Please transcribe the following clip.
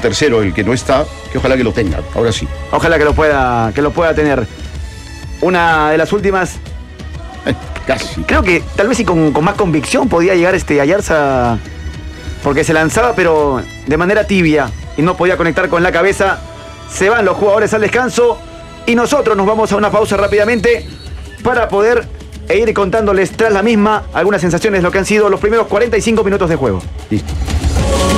tercero, el que no está, que ojalá que lo tenga, ahora sí. Ojalá que lo pueda tener. Una de las últimas. Casi. Creo que tal vez sí con más convicción podía llegar Ayarza, porque se lanzaba pero de manera tibia y no podía conectar con la cabeza. Se van los jugadores al descanso y nosotros nos vamos a una pausa rápidamente para poder ir contándoles tras la misma algunas sensaciones de lo que han sido los primeros 45 minutos de juego. Listo.